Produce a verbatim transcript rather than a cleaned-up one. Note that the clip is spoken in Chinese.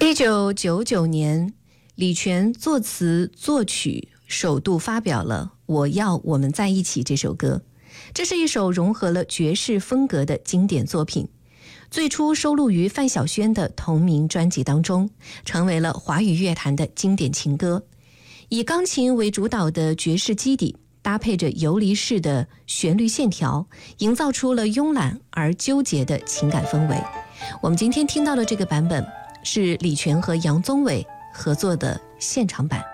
一九九九年，李泉作词作曲，首度发表了《我要我们在一起》这首歌。这是一首融合了爵士风格的经典作品，最初收录于范晓萱的同名专辑当中，成为了华语乐坛的经典情歌。以钢琴为主导的爵士基底，搭配着游离式的旋律线条，营造出了慵懒而纠结的情感氛围。我们今天听到的这个版本是李泉和杨宗纬合作的现场版。